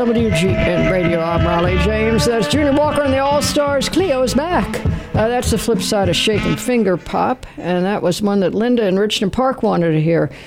WGN Radio. I'm Raleigh James. That's Junior Walker and the All-Stars. Cleo's back. That's the flip side of Shakin' Finger Pop, and that was one that Linda in Richmond Park wanted to hear.